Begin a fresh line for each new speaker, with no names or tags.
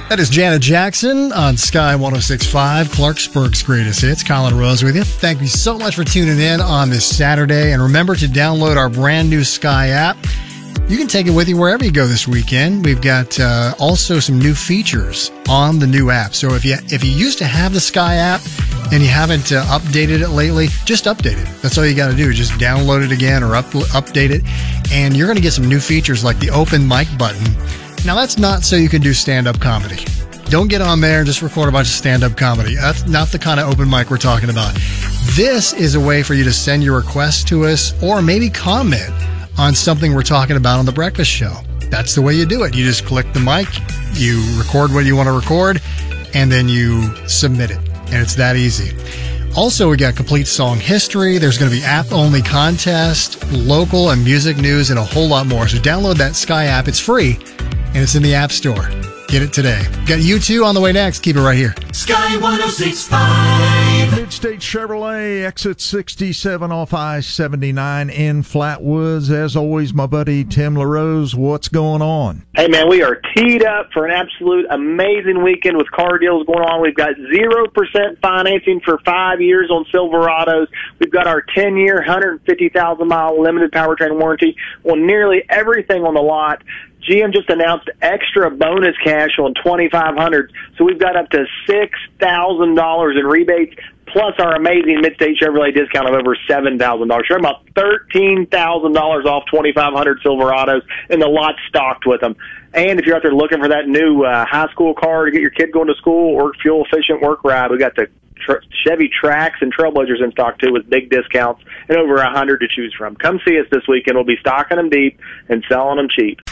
That is Janet Jackson on Sky 106.5, Clarksburg's greatest hits. Colin Rose with you. Thank you so much for tuning in on this Saturday. And remember to download our brand new Sky app. You can take it with you wherever you go this weekend. We've got also some new features on the new app. So if you used to have the Sky app and you haven't updated it lately, just update it. That's all you got to do. Just download it again or update it. And you're going to get some new features like the open mic button. Now, that's not so you can do stand-up comedy. Don't get on there and just record a bunch of stand-up comedy. That's not the kind of open mic we're talking about. This is a way for you to send your requests to us or maybe comment on something we're talking about on The Breakfast Show. That's the way you do it. You just click the mic, you record what you want to record, and then you submit it. And it's that easy. Also, we got complete song history. There's going to be app-only contest, local and music news, and a whole lot more. So download that Sky app. It's free, and it's in the App Store. Get it today. Got U2 on the way next. Keep it right here.
Sky 106.5.
Mid-State Chevrolet, exit 67 off I-79 in Flatwoods. As always, my buddy Tim LaRose, what's going on?
Hey, man, we are teed up for an absolute amazing weekend with car deals going on. We've got 0% financing for 5 years on Silverados. We've got our 10-year, 150,000-mile limited powertrain warranty on nearly everything on the lot. GM just announced extra bonus cash on 2,500, so we've got up to $6,000 in rebates, plus our amazing Mid-State Chevrolet discount of over $7,000. You're about $13,000 off 2,500 Silverados, and the lot's stocked with them. And if you're out there looking for that new high school car to get your kid going to school or fuel-efficient work ride, we got the Chevy Trax and Trailblazers in stock, too, with big discounts and over 100 to choose from. Come see us this weekend. We'll be stocking them deep and selling them cheap.